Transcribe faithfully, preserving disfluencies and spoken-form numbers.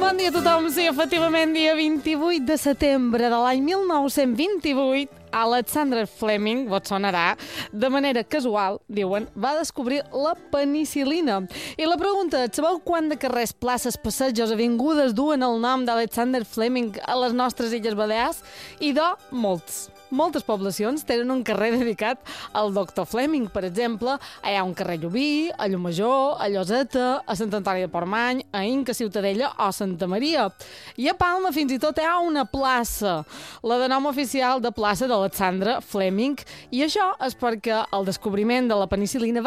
Bon dia a tothom, sí, efectivament, dia vint-i-vuit de setembre de l'any mil nou-cents vint-i-vuit, Alexander Fleming, vos sonarà, de manera casual, diuen, va descobrir la penicil·lina. I la pregunta és, sabeu quant de carrers, places, passejos, avingudes duen el nom d'Alexander Fleming a les nostres Illes Balears? I de molts. Moltes poblacions tenen un carrer dedicat al doctor Fleming. Per exemple, hi ha un carrer Llobí, a Llumajor, a Lloseta, a Sant Antoni de Portmany, a Inca, Ciutadella o Santa Maria. I a Palma fins i tot hi ha una plaça, la de nom oficial de plaça d'Alexandre Fleming. I això és perquè el descobriment de la penicil·lina va